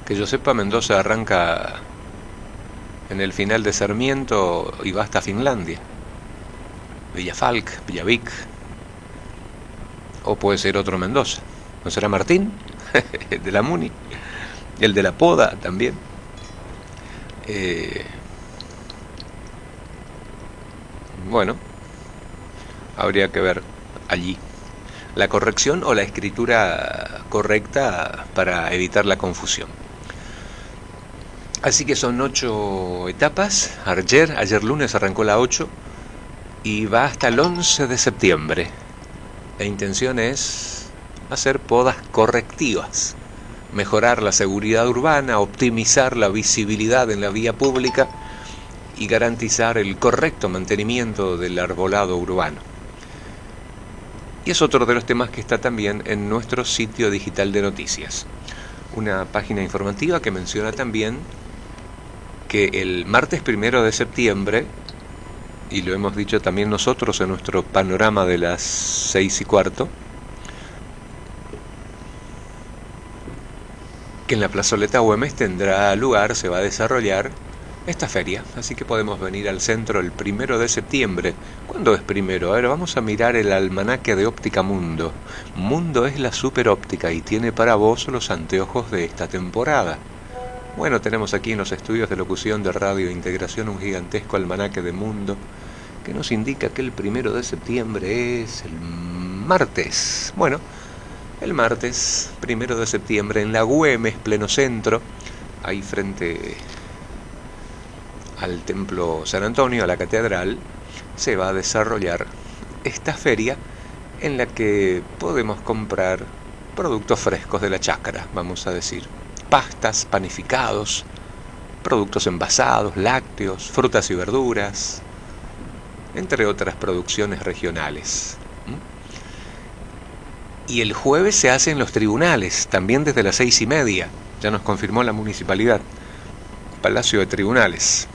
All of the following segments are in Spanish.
Que yo sepa, Mendoza arranca en el final de Sarmiento y va hasta Finlandia. Villa Falk, Villa Vic. O puede ser otro Mendoza. ¿No será Martín? El de la Muni. El de la Poda también. Bueno, habría que ver allí la corrección o la escritura correcta para evitar la confusión. Así que son 8 etapas. Ayer lunes arrancó la 8 y va hasta el 11 de septiembre. La intención es hacer podas correctivas, mejorar la seguridad urbana, optimizar la visibilidad en la vía pública y garantizar el correcto mantenimiento del arbolado urbano. Y es otro de los temas que está también en nuestro sitio digital de noticias. Una página informativa que menciona también que el martes 1 de septiembre, y lo hemos dicho también nosotros en nuestro panorama de las 6:15, que en la plazoleta Güemes tendrá lugar, se va a desarrollar esta feria, así que podemos venir al centro el 1 de septiembre. ¿Cuándo es primero? A ver, vamos a mirar el almanaque de Óptica Mundo. Mundo es la superóptica y tiene para vos los anteojos de esta temporada. Bueno, tenemos aquí en los estudios de locución de Radio Integración un gigantesco almanaque de Mundo que nos indica que el 1 de septiembre es el martes. Bueno, el martes 1 de septiembre en la Güemes, pleno centro, ahí frente al Templo San Antonio, a la Catedral, se va a desarrollar esta feria en la que podemos comprar productos frescos de la chacra, vamos a decir. Pastas, panificados, productos envasados, lácteos, frutas y verduras, entre otras producciones regionales. Y el jueves se hace en los tribunales, también desde las 6:30, ya nos confirmó la municipalidad, Palacio de Tribunales.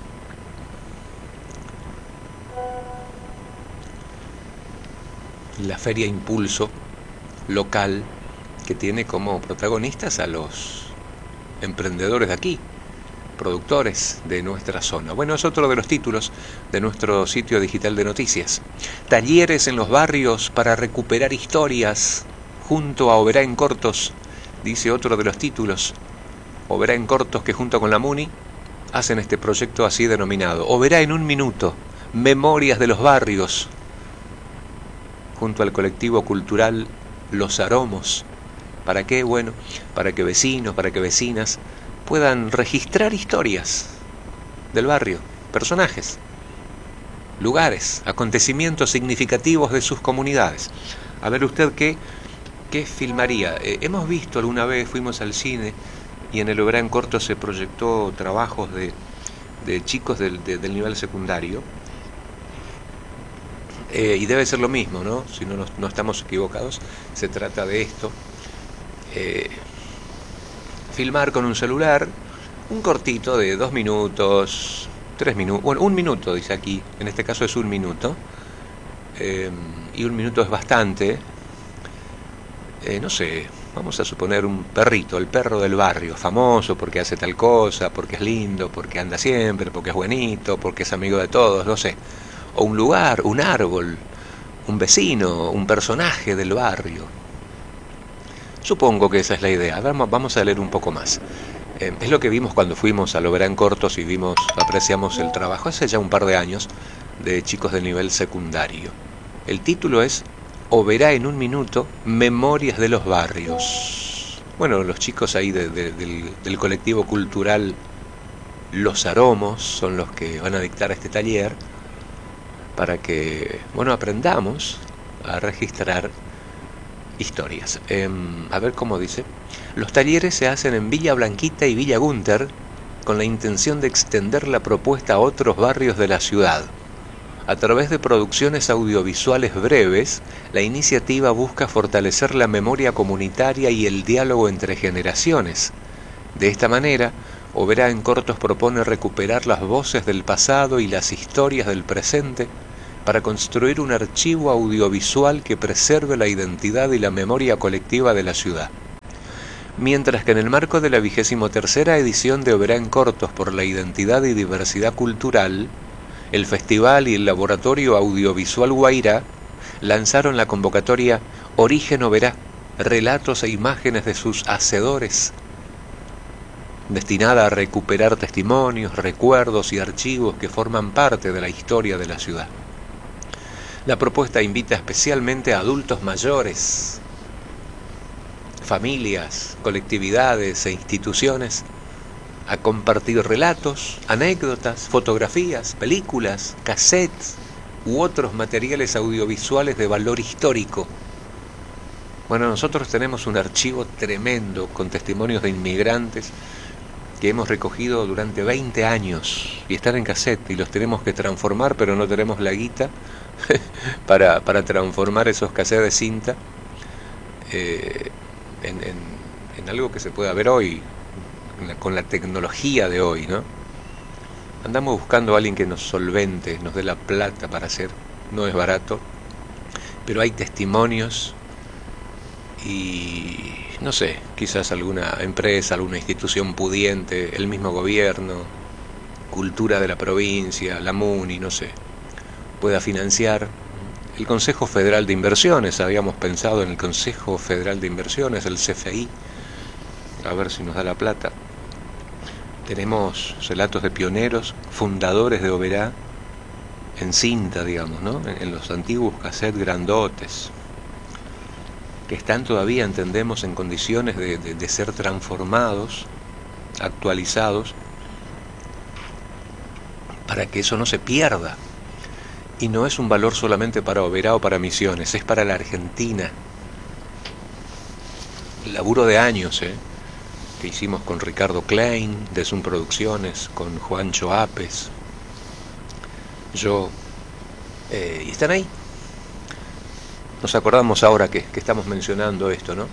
La Feria Impulso local, que tiene como protagonistas a los emprendedores de aquí, productores de nuestra zona. Bueno, es otro de los títulos de nuestro sitio digital de noticias. Talleres en los barrios para recuperar historias junto a Oberá en Cortos, dice otro de los títulos. Oberá en Cortos, que junto con la Muni hacen este proyecto así denominado. Oberá en un minuto, memorias de los barrios, junto al colectivo cultural Los Aromos. ¿Para qué? Bueno, para que vecinos, para que vecinas puedan registrar historias del barrio, personajes, lugares, acontecimientos significativos de sus comunidades. A ver usted qué filmaría. Hemos visto alguna vez, fuimos al cine y en el Oberá en Corto se proyectó trabajos de chicos del nivel secundario. Y debe ser lo mismo, ¿no? Si no estamos equivocados, se trata de esto. Filmar con un celular un cortito de 2 minutos, 3 minutos, bueno, 1 minuto dice aquí, en este caso es 1 minuto, y 1 minuto es bastante. No sé, vamos a suponer un perrito, el perro del barrio, famoso porque hace tal cosa, porque es lindo, porque anda siempre, porque es buenito, porque es amigo de todos, no sé. O un lugar, un árbol, un vecino, un personaje del barrio. Supongo que esa es la idea. Vamos a leer un poco más. Es lo que vimos cuando fuimos al Oberá en Cortos y apreciamos el trabajo hace ya un par de años de chicos de nivel secundario. El título es Oberá en un minuto, memorias de los barrios. Bueno, los chicos ahí del colectivo cultural Los Aromos son los que van a dictar este taller, para que, bueno, aprendamos a registrar historias. A ver cómo dice. Los talleres se hacen en Villa Blanquita y Villa Gunter con la intención de extender la propuesta a otros barrios de la ciudad. A través de producciones audiovisuales breves, la iniciativa busca fortalecer la memoria comunitaria y el diálogo entre generaciones. De esta manera, Oberá en Cortos propone recuperar las voces del pasado y las historias del presente para construir un archivo audiovisual que preserve la identidad y la memoria colectiva de la ciudad. mientras que en el marco de la 23ª edición de Oberá en Cortos por la Identidad y Diversidad Cultural, el Festival y el Laboratorio Audiovisual Guairá lanzaron la convocatoria Origen Oberá, relatos e imágenes de sus hacedores, destinada a recuperar testimonios, recuerdos y archivos que forman parte de la historia de la ciudad. La propuesta invita especialmente a adultos mayores, familias, colectividades e instituciones a compartir relatos, anécdotas, fotografías, películas, cassettes u otros materiales audiovisuales de valor histórico. Bueno, nosotros tenemos un archivo tremendo con testimonios de inmigrantes que hemos recogido durante 20 años y están en cassette y los tenemos que transformar, pero no tenemos la guita para transformar esos cassettes de cinta en algo que se pueda ver hoy, con la tecnología de hoy, ¿no? Andamos buscando a alguien que nos solvente, nos dé la plata para hacer, no es barato, pero hay testimonios y no sé, quizás alguna empresa, alguna institución pudiente, el mismo gobierno, cultura de la provincia, la MUNI, no sé, pueda financiar. El Consejo Federal de Inversiones, habíamos pensado en el Consejo Federal de Inversiones, el CFI, a ver si nos da la plata. Tenemos relatos de pioneros, fundadores de Oberá, en cinta, digamos, ¿no? En los antiguos cassettes grandotes, que están todavía, entendemos, en condiciones de ser transformados, actualizados, para que eso no se pierda. Y no es un valor solamente para Oberá o para Misiones, es para la Argentina. El laburo de años, que hicimos con Ricardo Klein, de Zoom Producciones, con Juancho Apes, yo, y están ahí. Nos acordamos ahora que estamos mencionando esto, ¿no?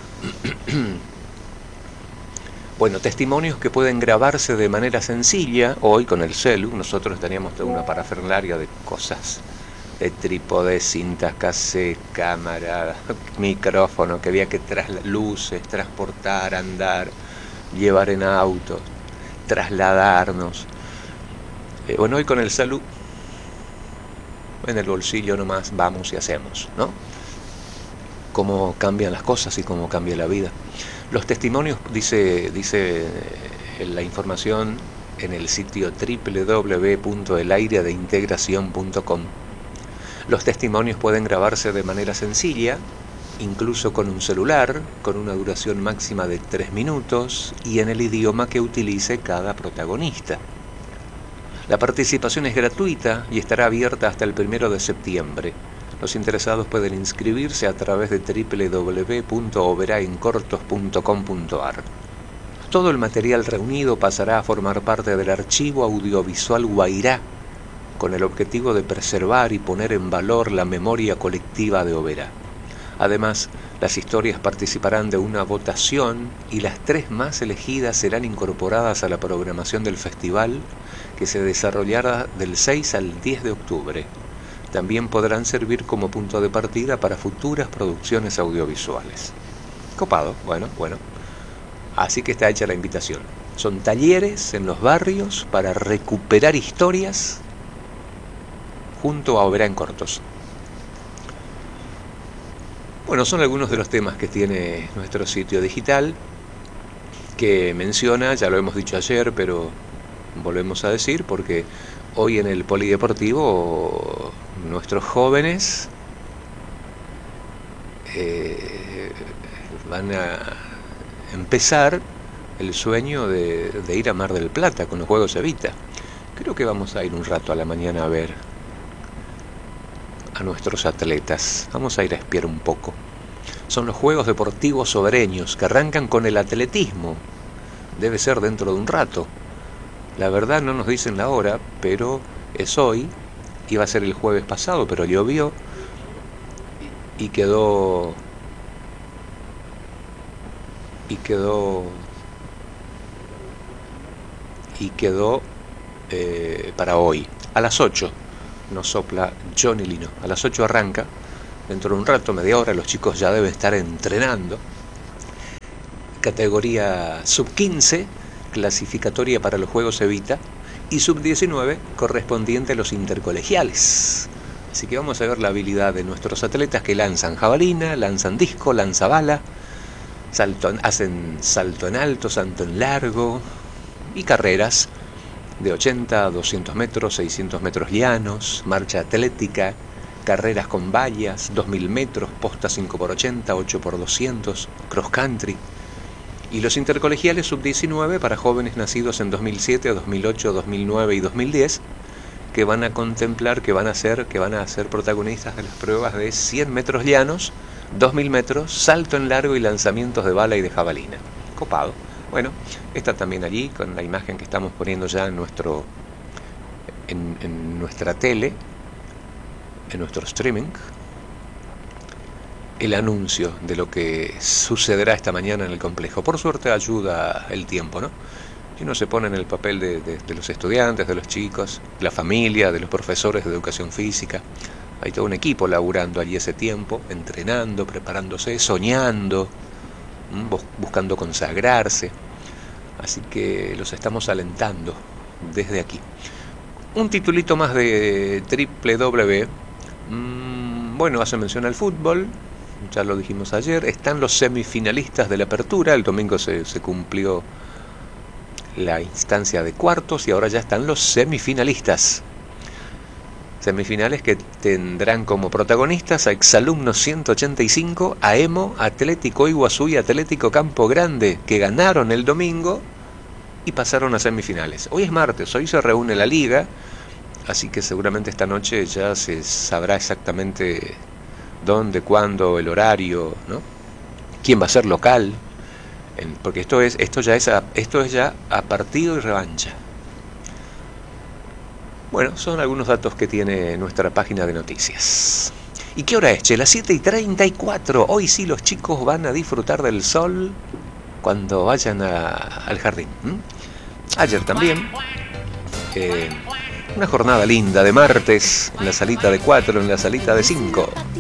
Bueno, testimonios que pueden grabarse de manera sencilla. Hoy con el celu, nosotros teníamos toda una parafernalia de cosas, de trípodes, cintas, cassette, cámara, micrófono, que había que luces, transportar, andar, llevar en auto, trasladarnos. Bueno, hoy con el celu, en el bolsillo nomás vamos y hacemos, ¿no? Cómo cambian las cosas y cómo cambia la vida. Los testimonios, dice la información en el sitio www.elaireadeintegracion.com. Los testimonios pueden grabarse de manera sencilla, incluso con un celular, con una duración máxima de 3 minutos y en el idioma que utilice cada protagonista. La participación es gratuita y estará abierta hasta el 1 de septiembre. Los interesados pueden inscribirse a través de www.oberaencortos.com.ar. Todo el material reunido pasará a formar parte del archivo audiovisual Guairá, con el objetivo de preservar y poner en valor la memoria colectiva de Oberá. Además, las historias participarán de una votación y las 3 más elegidas serán incorporadas a la programación del festival, que se desarrollará del 6 al 10 de octubre. También podrán servir como punto de partida para futuras producciones audiovisuales. Copado, bueno. Así que está hecha la invitación. Son talleres en los barrios para recuperar historias junto a Oberá en Cortos. Bueno, son algunos de los temas que tiene nuestro sitio digital, que menciona, ya lo hemos dicho ayer, pero volvemos a decir, porque hoy en el Polideportivo nuestros jóvenes van a empezar el sueño de ir a Mar del Plata con los Juegos Evita. Creo que vamos a ir un rato a la mañana a ver a nuestros atletas. Vamos a ir a espiar un poco. Son los Juegos Deportivos Sobereños, que arrancan con el atletismo. Debe ser dentro de un rato. La verdad no nos dicen la hora, pero es hoy. Iba a ser el jueves pasado, pero llovió y quedó para hoy. A las 8 nos sopla Johnny Lino. A las 8 arranca. Dentro de un rato, media hora, los chicos ya deben estar entrenando. categoría sub-15, clasificatoria para los Juegos Evita, y sub-19, correspondiente a los intercolegiales. Así que vamos a ver la habilidad de nuestros atletas que lanzan jabalina, lanzan disco, lanzabala, hacen salto en alto, salto en largo y carreras de 80 a 200 metros, 600 metros llanos, marcha atlética, carreras con vallas, 2000 metros, posta 5x80, 8x200, cross country. Y los intercolegiales sub-19 para jóvenes nacidos en 2007, 2008, 2009 y 2010, que van a contemplar, que van a ser protagonistas de las pruebas de 100 metros llanos, 2000 metros, salto en largo y lanzamientos de bala y de jabalina. Copado. Bueno, está también allí con la imagen que estamos poniendo ya en nuestra tele, en nuestro streaming, el anuncio de lo que sucederá esta mañana en el complejo. Por suerte ayuda el tiempo, ¿no? Y uno se pone en el papel de los estudiantes, de los chicos, de la familia, de los profesores de educación física. Hay todo un equipo laburando allí ese tiempo, entrenando, preparándose, soñando, buscando consagrarse. Así que los estamos alentando desde aquí. Un titulito más de www. Bueno, hace mención al fútbol, ya lo dijimos ayer. Están los semifinalistas de la apertura. El domingo se cumplió la instancia de cuartos y ahora ya están los semifinalistas. Semifinales que tendrán como protagonistas a Exalumnos 185, a Emo, Atlético Iguazú y Atlético Campo Grande, que ganaron el domingo y pasaron a semifinales. Hoy es martes, hoy se reúne la liga, así que seguramente esta noche ya se sabrá exactamente dónde, cuándo, el horario, ¿no? Quién va a ser local, porque esto es ya a partido y revancha. Bueno, son algunos datos que tiene nuestra página de noticias. ¿Y qué hora es, che? Las 7:34. Hoy sí los chicos van a disfrutar del sol cuando vayan al jardín. Ayer también. Una jornada linda de martes, en la salita de 4, en la salita de 5.